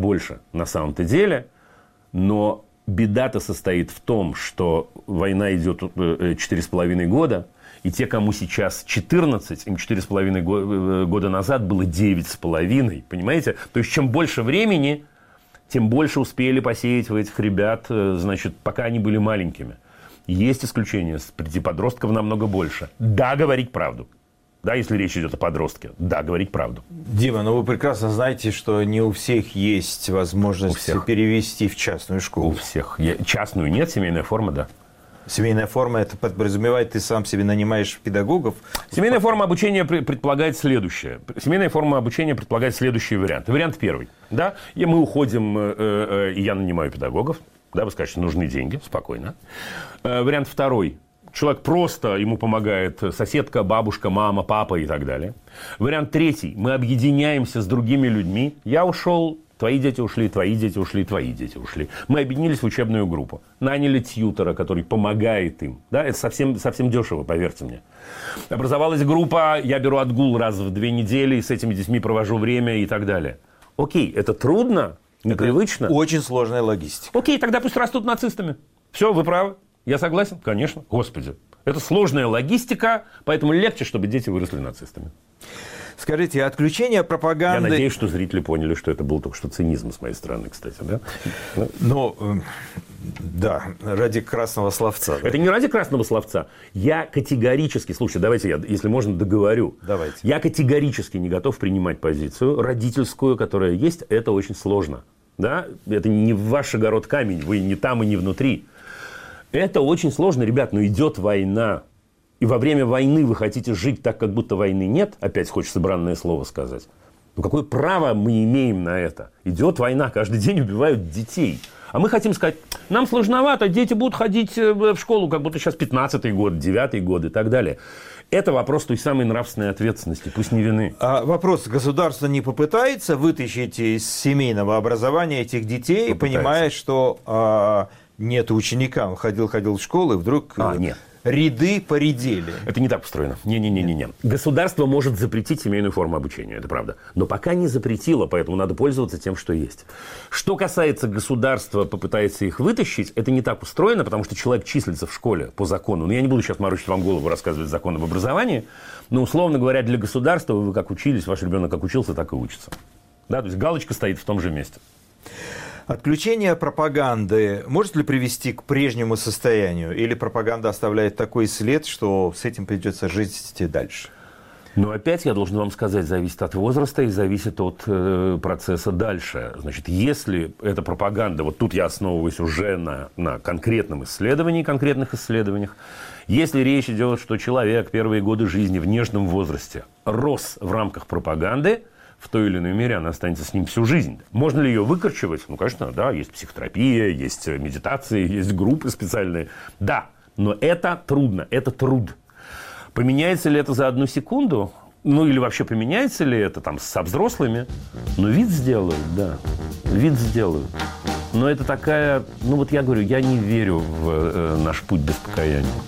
больше на самом-то деле. Но беда-то состоит в том, что война идет 4,5 года, и те, кому сейчас 14, им 4,5 года назад было 9,5. Понимаете? То есть, чем больше времени, тем больше успели посеять в этих ребят, значит, пока они были маленькими. Есть исключения, среди подростков намного больше. Да, говорить правду. Да, если речь идет о подростке. Да, говорить правду. Дима, ну вы прекрасно знаете, что не у всех есть возможность перевести в частную школу. У всех. Частную нет, семейная форма, да. Семейная форма, это подразумевает, ты сам себе нанимаешь педагогов? Семейная форма обучения предполагает следующее. Семейная форма обучения предполагает следующие варианты. Вариант первый. Да, и мы уходим, и я нанимаю педагогов. Да, вы скажете, нужны деньги, спокойно. Вариант второй. Человек просто, ему помогает соседка, бабушка, мама, папа и так далее. Вариант третий. Мы объединяемся с другими людьми. Я ушел, твои дети ушли, твои дети ушли, твои дети ушли. Мы объединились в учебную группу. Наняли тьютера, который помогает им. Да, это совсем дешево, поверьте мне. Образовалась группа, я беру отгул раз в 2 недели, и с этими детьми провожу время и так далее. Окей, это трудно, непривычно. Это очень сложная логистика. Окей, тогда пусть растут нацистами. Все, вы правы. Я согласен? Конечно. Господи. Это сложная логистика, поэтому легче, чтобы дети выросли нацистами. Скажите, отключение пропаганды... Я надеюсь, что зрители поняли, что это был только что цинизм с моей стороны, кстати, да? Ну, да, ради красного словца. Да? Это не ради красного словца. Я категорически... Слушайте, давайте я, если можно, договорю. Давайте. Я категорически не готов принимать позицию родительскую, которая есть. Это очень сложно. Да? Это не в ваш огород камень. Вы не там и не внутри. Это очень сложно, ребят, но идет война. И во время войны вы хотите жить так, как будто войны нет. Опять хочется бранное слово сказать. Но какое право мы имеем на это? Идет война, каждый день убивают детей. А мы хотим сказать, нам сложновато, дети будут ходить в школу, как будто сейчас 15-й год, 9-й год и так далее. Это вопрос той самой нравственной ответственности, пусть не вины. А вопрос, государство не попытается вытащить из семейного образования этих детей, понимая, что... Нет ученика, он ходил в школу, и вдруг нет. Ряды поредели. Это не так устроено. Не. Государство может запретить семейную форму обучения, это правда. Но пока не запретило, поэтому надо пользоваться тем, что есть. Что касается государства, попытается их вытащить, это не так устроено, потому что человек числится в школе по закону. Но я не буду сейчас морочить вам голову, рассказывать закон об образовании. Но, условно говоря, для государства вы как учились, ваш ребенок как учился, так и учится. Да, то есть галочка стоит в том же месте. Отключение пропаганды может ли привести к прежнему состоянию? Или пропаганда оставляет такой след, что с этим придется жить дальше? Но опять я должен вам сказать, зависит от возраста и зависит от процесса дальше. Значит, если эта пропаганда, вот тут я основываюсь уже на конкретном исследовании, конкретных исследованиях, если речь идет, что человек первые годы жизни в нежном возрасте рос в рамках пропаганды, в той или иной мере она останется с ним всю жизнь. Можно ли ее выкорчевать? Ну, конечно, да, есть психотерапия, есть медитации, есть группы специальные. Да, но это трудно, это труд. Поменяется ли это за 1 секунду? Ну, или вообще поменяется ли это там со взрослыми? Ну, вид сделают, да, вид сделают. Но это такая, ну, вот я говорю, я не верю в наш путь без покаяния.